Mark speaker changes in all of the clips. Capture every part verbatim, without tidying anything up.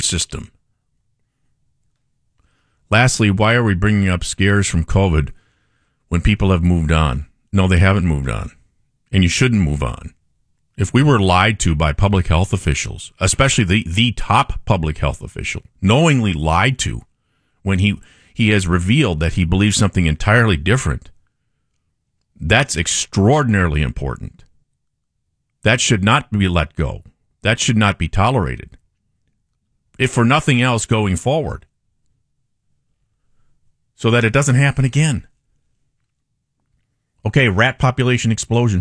Speaker 1: system. Lastly, why are we bringing up scares from COVID when people have moved on? No, they haven't moved on, and you shouldn't move on. If we were lied to by public health officials, especially the, the top public health official, knowingly lied to when he, he has revealed that he believes something entirely different, that's extraordinarily important. That should not be let go. That should not be tolerated. If for nothing else going forward, so that it doesn't happen again. Okay, rat population explosion.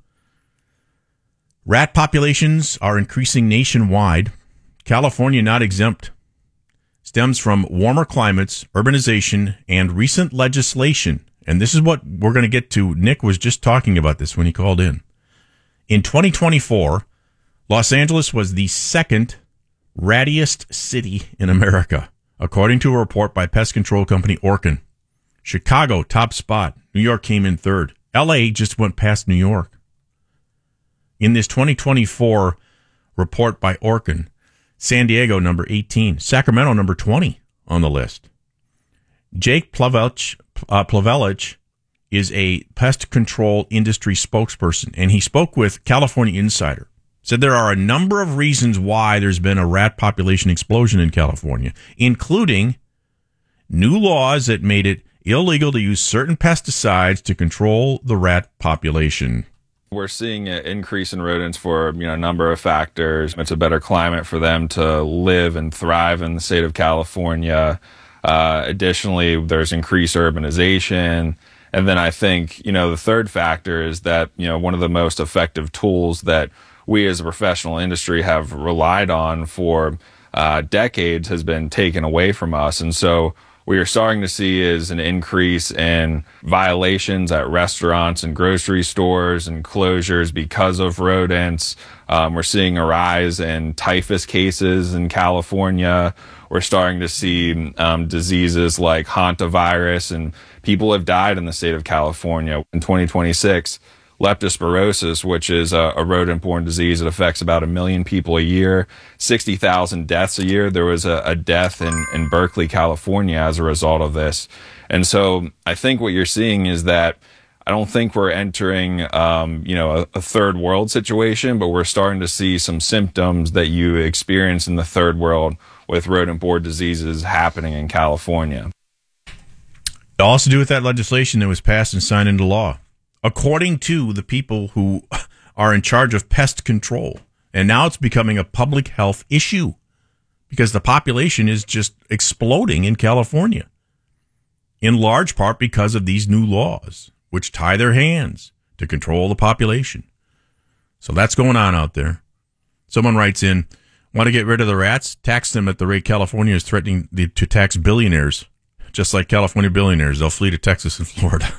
Speaker 1: Rat populations are increasing nationwide. California not exempt. Stems from warmer climates, urbanization, and recent legislation. And this is what we're going to get to. Nick was just talking about this when he called in. In twenty twenty-four, Los Angeles was the second rattiest city in America, according to a report by pest control company Orkin. Chicago, top spot. New York came in third. L A just went past New York. In this twenty twenty-four report by Orkin, San Diego, number eighteen. Sacramento, number twenty on the list. Jake Plavelich, uh, Plavelich is a pest control industry spokesperson, and he spoke with California Insider. Said there are a number of reasons why there's been a rat population explosion in California, including new laws that made it illegal to use certain pesticides to control the rat population.
Speaker 2: We're seeing an increase in rodents for, you know, a number of factors. It's a better climate for them to live and thrive in the state of California. Uh, additionally, there's increased urbanization. And then I think, you know, the third factor is that, you know, one of the most effective tools that we as a professional industry have relied on for uh, decades has been taken away from us. And so what you're starting to see is an increase in violations at restaurants and grocery stores and closures because of rodents. Um, we're seeing a rise in typhus cases in California. We're starting to see um, diseases like hantavirus, and people have died in the state of California. In twenty twenty-six, leptospirosis, which is a, a rodent-borne disease that affects about a million people a year, sixty thousand deaths a year. There was a, a death in, in Berkeley, California as a result of this. And so I think what you're seeing is that I don't think we're entering, um, you know, a, a third world situation, but we're starting to see some symptoms that you experience in the third world with rodent-borne diseases happening in California.
Speaker 1: It all has to do with that legislation that was passed and signed into law, according to the people who are in charge of pest control. And now it's becoming a public health issue because the population is just exploding in California, in large part because of these new laws, which tie their hands to control the population. So that's going on out there. Someone writes in, want to get rid of the rats? Tax them at the rate California is threatening the, to tax billionaires. Just like California billionaires, they'll flee to Texas and Florida.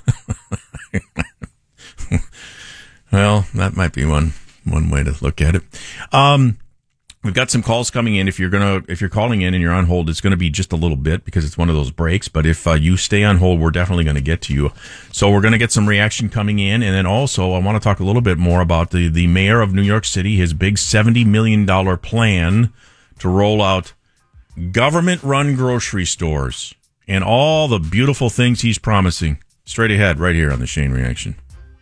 Speaker 1: Well, that might be one one way to look at it. Um, we've got some calls coming in. If you're gonna if you're calling in and you're on hold, it's going to be just a little bit because it's one of those breaks. But if uh, you stay on hold, we're definitely going to get to you. So we're going to get some reaction coming in, and then also I want to talk a little bit more about the the mayor of New York City, his big seventy million dollars plan to roll out government-run grocery stores and all the beautiful things he's promising. Straight ahead, right here on the Shane Reaction.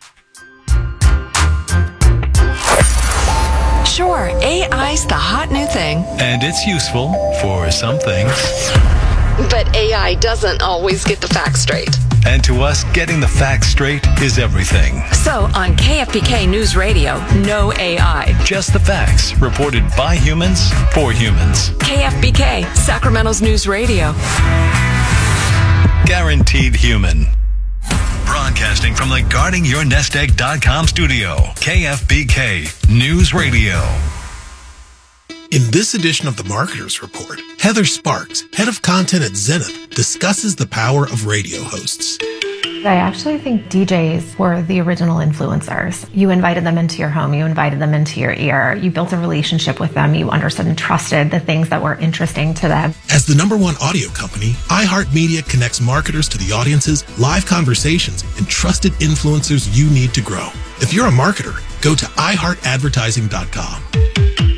Speaker 3: Sure, A I's the hot new thing.
Speaker 4: And it's useful for some things.
Speaker 3: But A I doesn't always get the facts straight.
Speaker 4: And to us, getting the facts straight is everything.
Speaker 3: So on K F B K News Radio, no A I.
Speaker 4: Just the facts, reported by humans, for humans.
Speaker 3: K F B K, Sacramento's News Radio.
Speaker 4: Guaranteed human. Broadcasting from the guarding your nest egg dot com studio, K F B K News Radio.
Speaker 5: In this edition of the Marketers Report, Heather Sparks, head of content at Zenith, discusses the power of radio hosts.
Speaker 6: I actually think D Js were the original influencers. You invited them into your home, you invited them into your ear, you built a relationship with them, you understood and trusted the things that were interesting to them.
Speaker 5: As the number one audio company, iHeartMedia connects marketers to the audiences, live conversations, and trusted influencers you need to grow. If you're a marketer, go to i heart advertising dot com.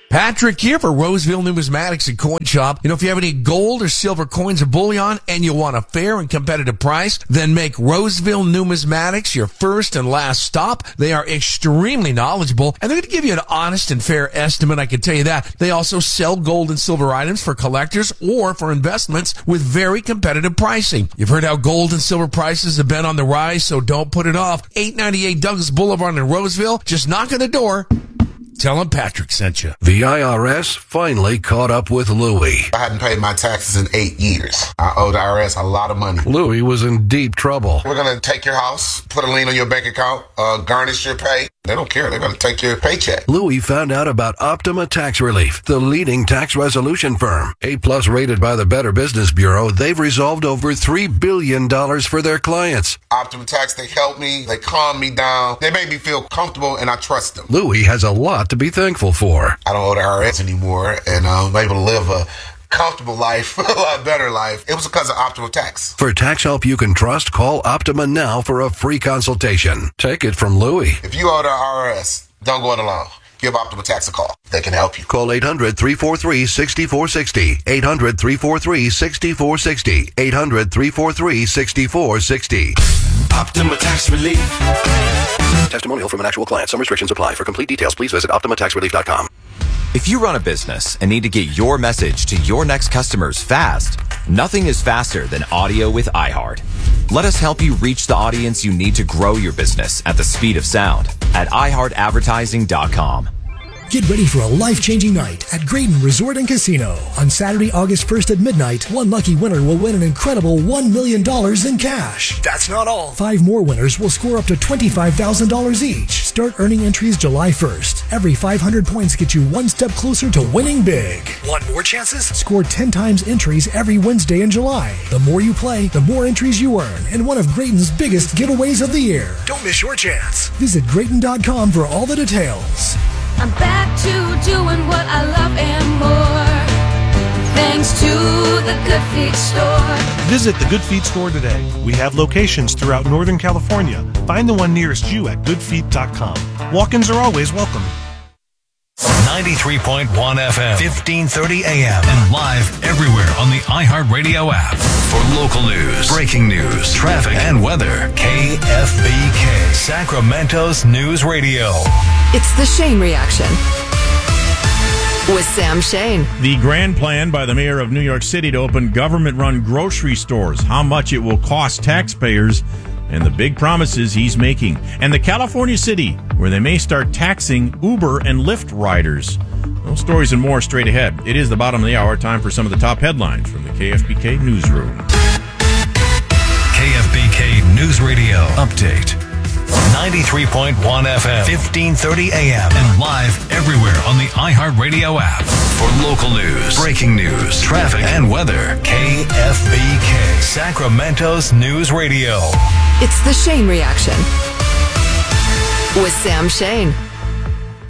Speaker 7: Patrick here for Roseville Numismatics and Coin Shop. You know, if you have any gold or silver coins or bullion and you want a fair and competitive price, then make Roseville Numismatics your first and last stop. They are extremely knowledgeable, and they're going to give you an honest and fair estimate, I can tell you that. They also sell gold and silver items for collectors or for investments with very competitive pricing. You've heard how gold and silver prices have been on the rise, so don't put it off. eight ninety-eight Douglas Boulevard in Roseville. Just knock on the door. Tell him Patrick sent you.
Speaker 8: The I R S finally caught up with Louie.
Speaker 9: I hadn't paid my taxes in eight years. I owe the I R S a lot of money.
Speaker 8: Louie was in deep trouble.
Speaker 9: We're going to take your house, put a lien on your bank account, uh, garnish your pay. They don't care. They're going to take your paycheck.
Speaker 8: Louie found out about Optima Tax Relief, the leading tax resolution firm. A-plus rated by the Better Business Bureau, they've resolved over three billion dollars for their clients.
Speaker 9: Optima Tax, they help me. They calm me down. They make me feel comfortable, and I trust them.
Speaker 8: Louie has a lot to be thankful for.
Speaker 9: I don't owe the I R S anymore, and I'm able to live a comfortable life, a lot better life. It was because of Optima Tax.
Speaker 8: For tax help you can trust, call Optima now for a free consultation. Take it from Louie.
Speaker 9: If you owe the I R S, don't go it alone. Give Optima Tax a call. They can help you.
Speaker 8: Call eight hundred, three four three, six four six zero. eight hundred, three four three, six four six zero. eight hundred, three four three, six four six zero.
Speaker 10: Optima Tax Relief.
Speaker 8: Testimonial from an actual client. Some restrictions apply. For complete details, please visit optima tax relief dot com.
Speaker 11: If you run a business and need to get your message to your next customers fast, nothing is faster than audio with iHeart. Let us help you reach the audience you need to grow your business at the speed of sound at i heart advertising dot com.
Speaker 12: Get ready for a life-changing night at Graydon Resort and Casino. On Saturday, August first at midnight, one lucky winner will win an incredible one million dollars in cash. That's not all. Five more winners will score up to twenty-five thousand dollars each. Start earning entries July first. Every five hundred points get you one step closer to winning big. Want more chances? Score ten times entries every Wednesday in July. The more you play, the more entries you earn in one of Graydon's biggest giveaways of the year. Don't miss your chance. Visit Graydon dot com for all the details.
Speaker 13: I'm back to doing what I love and more, thanks to the Good Feet Store.
Speaker 14: Visit the Good Feet Store today. We have locations throughout Northern California. Find the one nearest you at good feet dot com. Walk-ins are always welcome.
Speaker 4: ninety-three point one F M, fifteen thirty A M, and live everywhere on the iHeartRadio app. For local news, breaking news, traffic, and weather, K F B K, Sacramento's News Radio.
Speaker 3: It's the Shane Reaction with Sam Shane.
Speaker 1: The grand plan by the mayor of New York City to open government-run grocery stores, how much it will cost taxpayers, and the big promises he's making. And the California city, where they may start taxing Uber and Lyft riders. Those stories and more straight ahead. It is the bottom of the hour. Time for some of the top headlines from the K F B K Newsroom.
Speaker 4: K F B K News Radio Update. ninety-three point one F M, fifteen thirty A M, and live everywhere on the iHeartRadio app. For local news, breaking news, traffic, and weather, K F B K, Sacramento's News Radio.
Speaker 3: It's the Shane Reaction with Sam Shane.